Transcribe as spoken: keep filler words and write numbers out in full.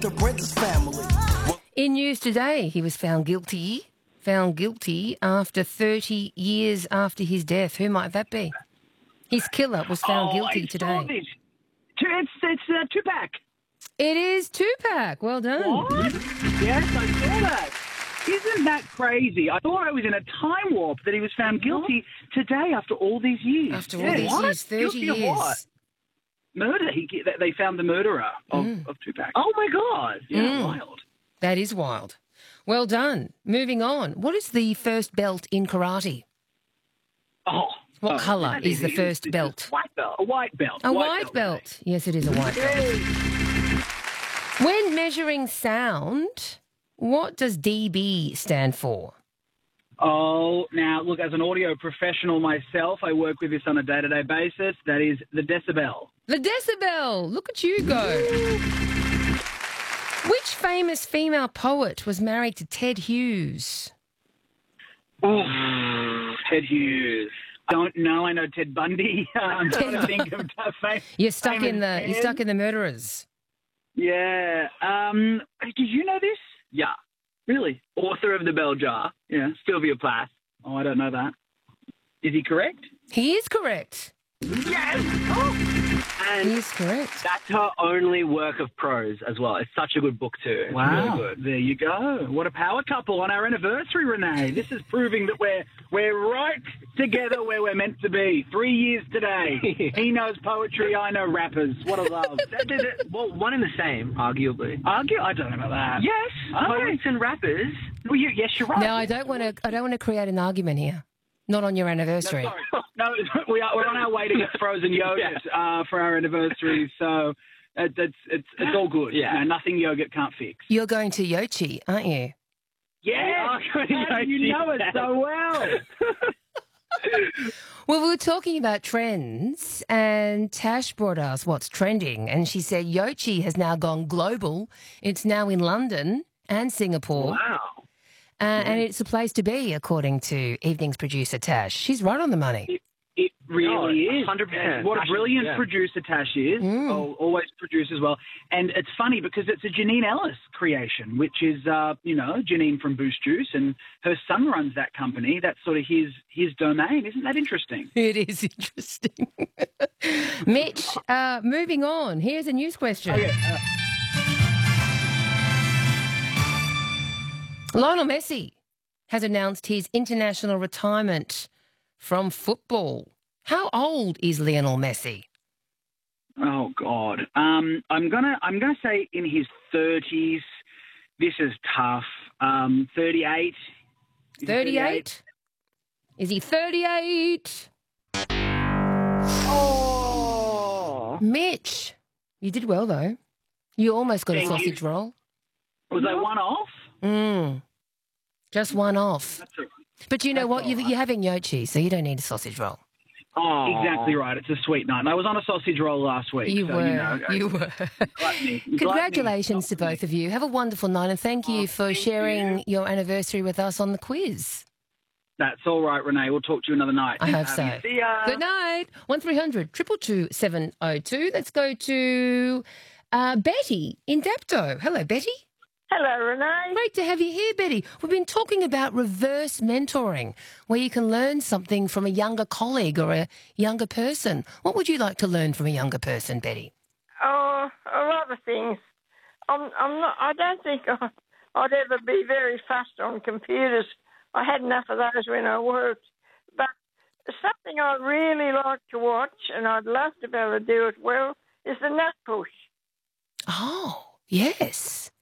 the Brenda's family. In news today, he was found guilty, found guilty after thirty years after his death. Who might that be? His killer was found oh, guilty I today. Saw this. It's, it's uh, Tupac. It is Tupac. Well done. What? Yes, I saw that. Isn't that crazy? I thought I was in a time warp that he was found guilty today after all these years. After all Yeah, these what? years, thirty Guilty of years. what? Murder. He, they found the murderer of, Mm. of Tupac. Oh, my God. Yeah, Mm. wild. That is wild. Well done. Moving on. What is the first belt in karate? Oh. What oh, colour that is the it's- first it's belt? A white belt. A white belt. A white, belt. Yes, it is a white belt. When measuring sound, what does D B stand for? Oh, now, look, as an audio professional myself, I work with this on a day-to-day basis. That is the decibel. The decibel. Look at you go. Which famous female poet was married to Ted Hughes? Oof, Ted Hughes. Don't know. I know Ted Bundy. I'm trying to think of tough fame. You're stuck in the. famous You're stuck in the murderers. Yeah. Um, did you know this? Yeah. Really? Author of The Bell Jar. Yeah. Sylvia Plath. Oh, I don't know that. Is he correct? He is correct. Yes. Oh. And He is correct. that's her only work of prose as well. It's such a good book too. It's Wow. really good. There you go. What a power couple on our anniversary, Renee. This is proving that we're we're right together where we're meant to be. Three years today. He knows poetry, I know rappers. What a love. That did it- well, one and the same, arguably. Argue? I don't know about that. Yes, Okay. poets and rappers. Well, you, yes, you're right. No, I don't want to. I don't want to create an argument here. Not on your anniversary. Sorry. No, we are, we're on our way to get frozen yogurt uh, for our anniversary, so it, it's it's it's all good. Yeah. No, nothing yogurt can't fix. You're going to Yochi, aren't you? Yeah, you know it so well. Well, we were talking about trends, and Tash brought us what's trending, and she said Yochi has now gone global. It's now in London and Singapore, Wow. uh, and it's a place to be, according to Evening's producer Tash. She's right on the money. It really No, is. one hundred percent. What a Tash is- brilliant yeah. producer Tash is. Mm. Al- Always produces well. And it's funny because it's a Janine Ellis creation, which is, uh, you know, Janine from Boost Juice, and her son runs that company. That's sort of his, his domain. Isn't that interesting? It is interesting. Mitch, uh, moving on. Here's a news question. Lionel Messi has announced his international retirement from football. How old is Lionel Messi? Oh God. Um, I'm gonna I'm gonna say in his thirties. This is tough. Um, thirty-eight. Is he thirty-eight? Is he thirty-eight? Oh. Mitch, you did well though. You almost got a Thank you. sausage roll. Was I one off? Mm. Just one off. That's all right. But you know That's what? all You're, right. you're having Yochi, so you don't need a sausage roll. Oh. Exactly right. It's a sweet night. And I was on a sausage roll last week. You so, were. You, know, You were. gluttony. Gluttony. Congratulations to both of you. Have a wonderful night, and thank you Oh, for thank sharing you. your anniversary with us on the quiz. That's all right, Renee. We'll talk to you another night. I hope Um, so. See ya. Good night. One three hundred two two two seven oh two. Let's go to uh, Betty in Dapto. Hello, Betty. Hello, Renee. Great to have you here, Betty. We've been talking about reverse mentoring, where you can learn something from a younger colleague or a younger person. What would you like to learn from a younger person, Betty? Oh, a lot of things. I'm, I'm not. I don't think I, I'd ever be very fast on computers. I had enough of those when I worked. But something I really like to watch, and I'd love to be able to do it well, is the nut push. Oh, yes.